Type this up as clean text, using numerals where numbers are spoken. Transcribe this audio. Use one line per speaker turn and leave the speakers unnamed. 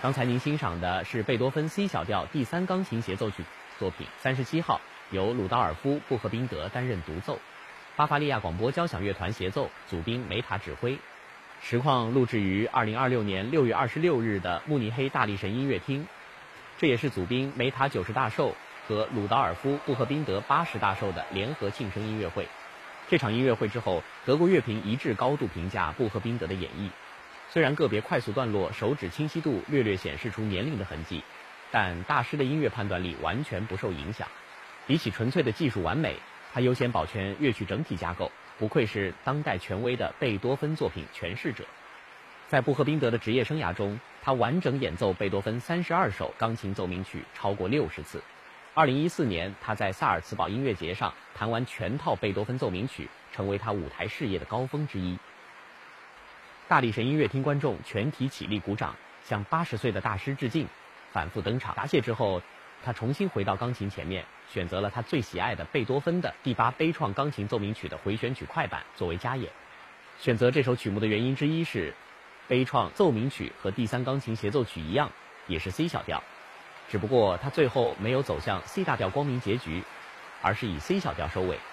刚才您欣赏的是贝多芬 C 小调第三钢琴协奏曲作品37号，由鲁道尔夫·布赫宾德担任独奏，巴伐利亚广播交响乐团协奏，祖宾·梅塔指挥。实况录制于2026年6月26日的慕尼黑大力神音乐厅，这也是祖宾·梅塔90大寿和鲁道尔夫·布赫宾德80大寿的联合庆生音乐会。这场音乐会之后，德国乐评一致高度评价布赫宾德的演绎。虽然个别快速段落手指清晰度略略显示出年龄的痕迹，但大师的音乐判断力完全不受影响。比起纯粹的技术完美，他优先保全乐曲整体架构，不愧是当代权威的贝多芬作品诠释者。在布赫宾德的职业生涯中，他完整演奏贝多芬32首钢琴奏鸣曲超过60次。2014年，他在萨尔茨堡音乐节上弹完全套贝多芬奏鸣曲，成为他舞台事业的高峰之一。大力神音乐厅观众全体起立鼓掌，向80岁的大师致敬，反复登场。答谢之后，他重新回到钢琴前面，选择了他最喜爱的贝多芬的第8悲怆钢琴奏鸣曲的回旋曲快板作为加演。选择这首曲目的原因之一是，悲怆奏鸣曲和第三钢琴协奏曲一样，也是 C 小调，只不过他最后没有走向 C 大调光明结局，而是以 C 小调收尾。